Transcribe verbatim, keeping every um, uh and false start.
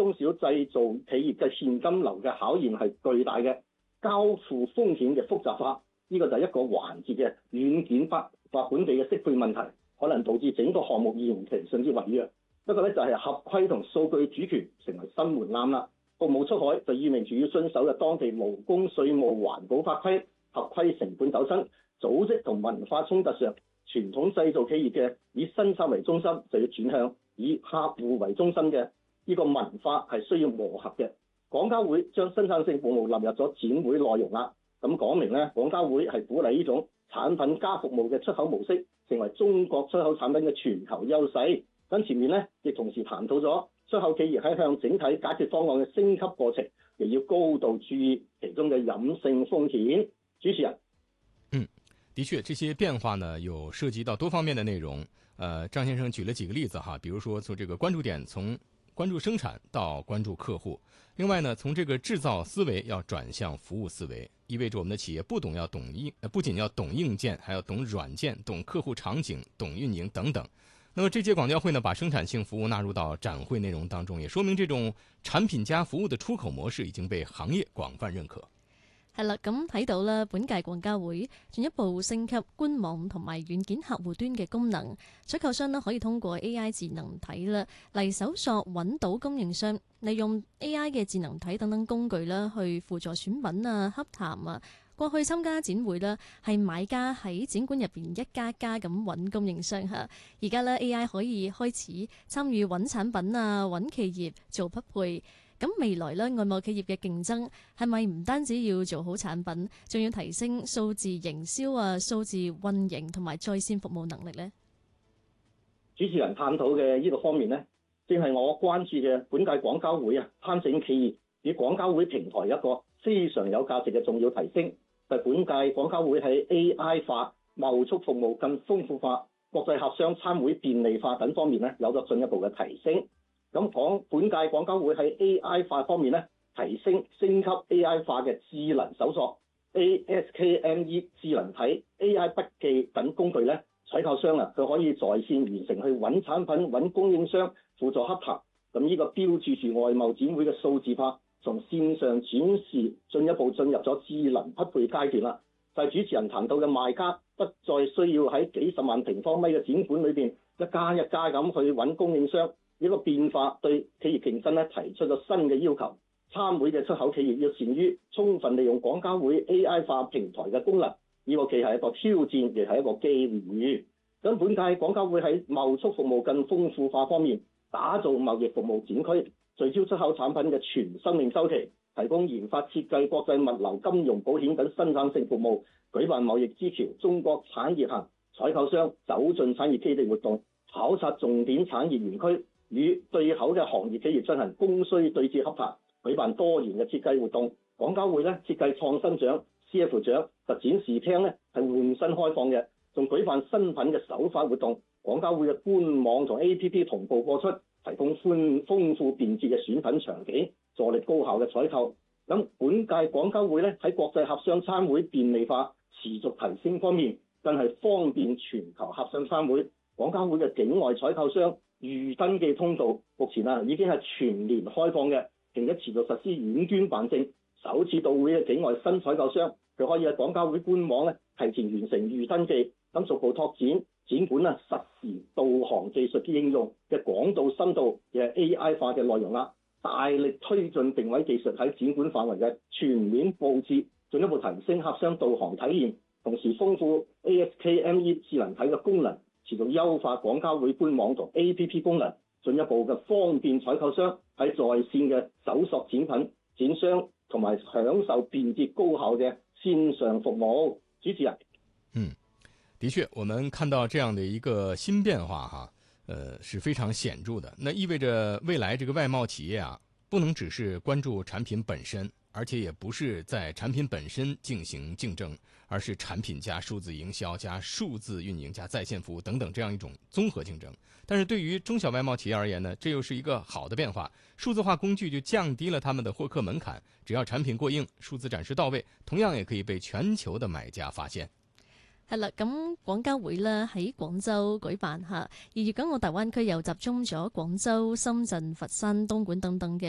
中小製造企業嘅現金流嘅考驗係巨大嘅，交付風險嘅複雜化，呢、這個就係一個環節嘅軟件化或本地嘅適配問題，可能導致整個項目延期甚至違約。一個咧就係合規同數據主權成為新門檻啦。服務出海就意味住要遵守嘅當地勞工、稅務、環保法規，合規成本陡增，組織同文化衝突上，傳統製造企業嘅以生產為中心就要轉向以客戶為中心嘅呢個文化係需要磨合嘅。廣交會將生產性服務納入咗展會內容啦，咁講明咧，廣交會係鼓勵呢種產品加服務嘅出口模式，成為中國出口產品嘅全球優勢。咁前面咧亦同時談到咗出口企業喺向整體解決方案嘅升級過程，亦要高度注意其中嘅隱性風險。主持人， 嗯，的確，這些變化呢有涉及到多方面的內容。呃，張先生舉了幾個例子哈，比如說從這個關注點從關注生產到關注客戶，另外呢，從這個製造思維要轉向服務思維，意味着我們的企業不懂要懂硬，不僅要懂硬件，還要懂軟件，懂客戶場景，懂運營等等。那麼這屆廣交會呢，把生產性服務納入到展會內容當中，也說明這種產品加服務的出口模式已經被行業廣泛認可。 係啦，咁睇到啦，本屆廣交會進一步升級官網同埋軟件客戶端嘅功能，採購商呢可以通過 A I 智能體啦嚟搜索揾到供應商，利用 A I 嘅智能體等等工具啦去輔助選品啊、洽談啊。過去參加展會啦，係買家喺展館入邊一家家咁揾供應商嚇，而家咧 A I 可以開始參與揾產品啊、揾企業做匹配。咁未來咧，外貿企業嘅競爭係咪唔單止要做好產品，仲要提升數字營銷啊、數字運營同埋在線服務能力呢？ 主持人探討嘅呢個方面呢，正係我關注嘅本屆廣交會啊，參展企業與廣交會平台一個非常有價值嘅重要提升。就係本屆廣交會喺 A I 化、貿促服務更豐富化、國際客商參會便利化等方面咧，有咗進一步嘅提升。咁講本屆廣交會喺 A I 化方面咧，提升升級 A I 化嘅智能搜索、A S K M E 智能體、A I 筆記等工具咧，採購商啊，佢可以在線完成去揾產品、揾供應商、輔助洽談。咁呢個標誌住外貿展會嘅數字化，從線上展示進一步進入咗智能匹配階段啦。就係、是、主持人談到嘅賣家，不再需要喺幾十萬平方米嘅展館裏邊一家一家咁去揾供應商。呢個變化對企業競爭咧提出咗新嘅要求。參會嘅出口企業要善於充分利用廣交會 A I 化平台嘅功能，呢、這個既係一個挑戰，亦係一個機遇。咁本屆廣交會喺貿促服務更豐富化方面，打造貿易服務展區，聚焦出口產品嘅全生命周期，提供研發設計、國際物流、金融、保險等生產性服務，舉辦貿易之橋、中國產業行、採購商走進產業基地活動，考察重點產業園區，與對口嘅行業企業進行供需對接洽談，舉辦多元嘅設計活動。廣交會咧設計創新獎、C F 獎特展示廳咧係換新開放嘅，仲舉辦新品嘅首發活動。廣交會嘅官網同 A P P 同步播出，提供寬豐富便捷嘅選品場景，助力高效嘅採購。咁本屆廣交會咧喺國際客商參會便利化持續提升方面，更係方便全球客商參會。廣交會嘅境外採購商預登記通道目前啊已經係全年開放嘅，並且持續實施遠端辦證。首次到會嘅境外新採購商，佢可以喺廣交會官網咧提前完成預登記，咁逐步拓展展館啊實時導航技術嘅應用嘅廣度深度嘅 A I 化嘅內容啦，大力推進定位技術喺展館範圍嘅全面佈置，進一步提升客商導航體驗，同時豐富 A S K M E 智能體嘅功能，持續優化廣交會官網同 A P P 功能，進一步嘅方便採購商喺在，在線嘅搜索展品、展商同埋享受便捷高效嘅線上服務。主持人， 嗯，的確，我們看到這樣的一個新變化哈，呃，是非常顯著的。那意味着未來這個外貿企業啊，不能只是關注產品本身，而且也不是在產品本身進行競爭，而是產品加數字營銷加數字運營加在線服務等等這樣一種綜合競爭。但是對於中小外貿企業而言呢，這又是一個好的變化。數字化工具就降低了他們的獲客門檻，只要產品過硬，數字展示到位，同樣也可以被全球的買家發現。 係啦，咁廣交會咧喺廣州舉辦嚇，而粵港澳大灣區又集中咗廣州、深圳、佛山、東莞等等嘅